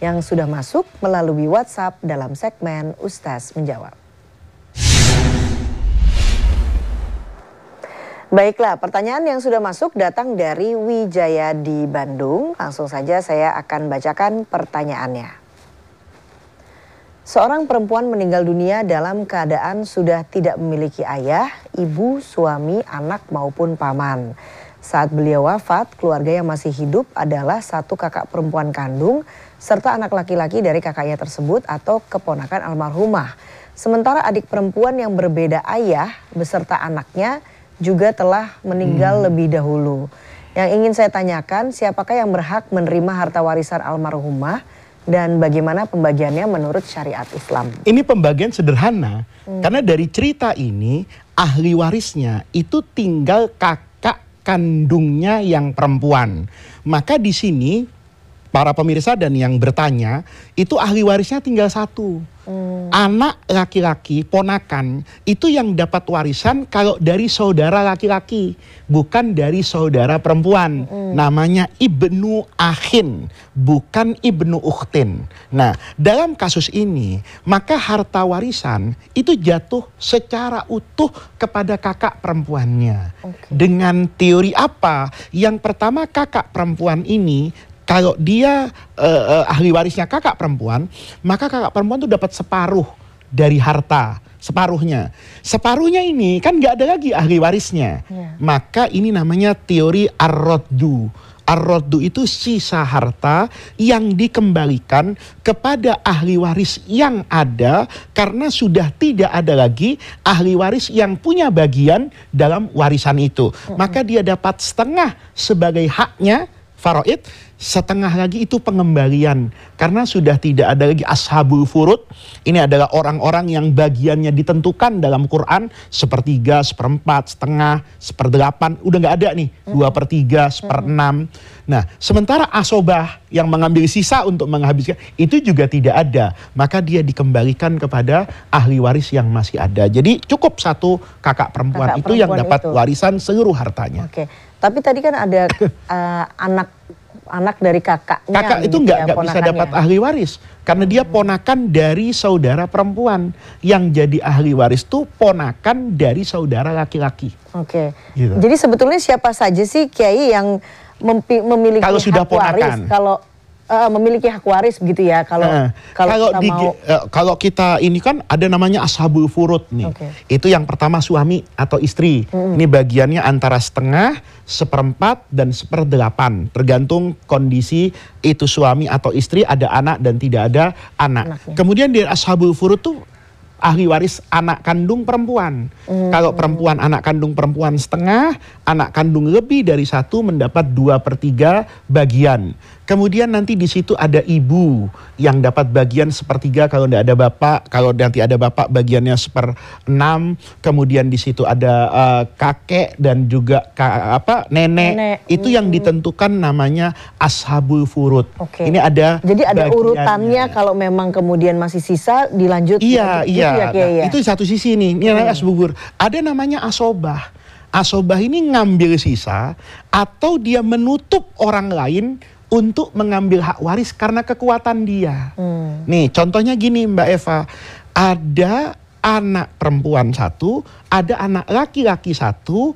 yang sudah masuk melalui WhatsApp dalam segmen Ustaz Menjawab. Baiklah, pertanyaan yang sudah masuk datang dari Wijaya di Bandung. Langsung saja saya akan bacakan pertanyaannya. Seorang perempuan meninggal dunia dalam keadaan sudah tidak memiliki ayah, ibu, suami, anak maupun paman. Saat beliau wafat, keluarga yang masih hidup adalah satu kakak perempuan kandung serta anak laki-laki dari kakaknya tersebut atau keponakan almarhumah. Sementara adik perempuan yang berbeda ayah beserta anaknya juga telah meninggal lebih dahulu. Yang ingin saya tanyakan, siapakah yang berhak menerima harta warisan almarhumah dan bagaimana pembagiannya menurut syariat Islam? Ini pembagian sederhana, karena dari cerita ini ahli warisnya itu tinggal kakak kandungnya yang perempuan. Maka di sini para pemirsa dan yang bertanya itu ahli warisnya tinggal satu. Anak laki-laki, ponakan, itu yang dapat warisan kalau dari saudara laki-laki, bukan dari saudara perempuan. Namanya ibnu akhin, bukan ibnu ukhtin. Nah, dalam kasus ini, maka harta warisan itu jatuh secara utuh kepada kakak perempuannya. Dengan teori apa? Yang pertama, kakak perempuan ini kalau dia ahli warisnya kakak perempuan, maka kakak perempuan itu dapat separuh dari harta, separuhnya. Separuhnya ini kan nggak ada lagi ahli warisnya. Maka ini namanya teori ar-raddu. Ar-raddu itu sisa harta yang dikembalikan kepada ahli waris yang ada karena sudah tidak ada lagi ahli waris yang punya bagian dalam warisan itu. Maka dia dapat setengah sebagai haknya, faraid, setengah lagi itu pengembalian karena sudah tidak ada lagi ashabul furud. Ini adalah orang-orang yang bagiannya ditentukan dalam Quran, sepertiga, seperempat, setengah, seperdelapan, udah nggak ada nih, 2/3, 1/6. Nah, sementara asobah yang mengambil sisa untuk menghabiskan itu juga tidak ada, maka dia dikembalikan kepada ahli waris yang masih ada. Jadi cukup satu kakak perempuan itu yang dapat warisan seluruh hartanya. Oke, tapi tadi kan ada anak dari kakaknya. Kakak itu nggak bisa dapat ahli waris karena dia ponakan dari saudara perempuan. Yang jadi ahli waris itu ponakan dari saudara laki-laki. Oke. Gitu. Jadi sebetulnya siapa saja sih Kiai yang memiliki kalau sudah hak waris? Kalau memiliki hak waris begitu ya. Kalau kita ini kan ada namanya ashabul furud nih. Itu yang pertama suami atau istri. Ini bagiannya antara setengah, seperempat dan seperdelapan, tergantung kondisi itu suami atau istri, ada anak dan tidak ada anak. Kemudian di ashabul furud tuh ahli waris anak kandung perempuan. Kalau perempuan, anak kandung perempuan setengah, anak kandung lebih dari satu mendapat 2/3 bagian. Kemudian nanti di situ ada ibu yang dapat bagian 1/3 kalau tidak ada bapak. Kalau nanti ada bapak bagiannya 1/6. Kemudian di situ ada kakek dan juga nenek. Itu yang ditentukan namanya ashabul furud. Ini ada. Jadi ada urutannya kalau memang kemudian masih sisa dilanjut. Iya. Nah, itu satu sisi nih. Ini namanya asbubur. Ada namanya asobah. Asobah ini ngambil sisa atau dia menutup orang lain untuk mengambil hak waris karena kekuatan dia. Nih contohnya gini Mbak Eva, ada anak perempuan satu, ada anak laki-laki satu,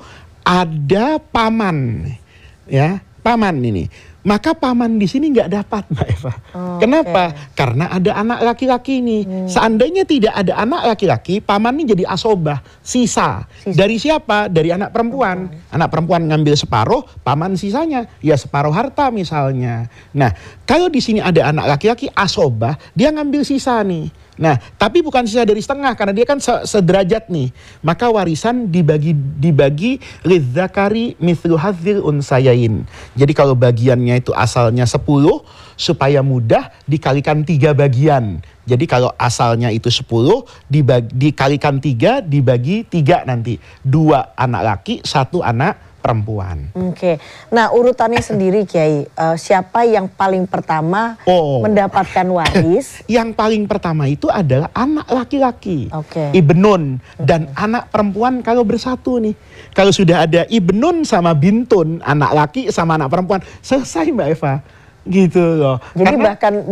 ada paman, ya paman ini. Maka paman di sini nggak dapat Mbak Eva. Kenapa? Karena ada anak laki-laki ini. Seandainya tidak ada anak laki-laki, paman ini jadi asobah, sisa. Dari siapa? Dari anak perempuan. Anak perempuan ngambil separuh, paman sisanya ya separuh harta misalnya. Nah, kalau di sini ada anak laki-laki asobah, dia ngambil sisa nih. Nah, tapi bukan sisa dari setengah karena dia kan sederajat nih. Maka warisan dibagi lidzakari mithlu hadzil unsayain. Jadi kalau bagiannya itu asalnya 10 supaya mudah dikalikan 3 bagian. Jadi kalau asalnya itu 10 dikalikan 3 dibagi 3 nanti. 2 anak laki, 1 anak perempuan. Nah urutannya sendiri Kiai, siapa yang paling pertama mendapatkan waris? Yang paling pertama itu adalah anak laki-laki, ibnun, dan anak perempuan kalau bersatu nih. Kalau sudah ada ibnun sama bintun, anak laki sama anak perempuan, selesai Mbak Eva. Gitu loh. Jadi bahkan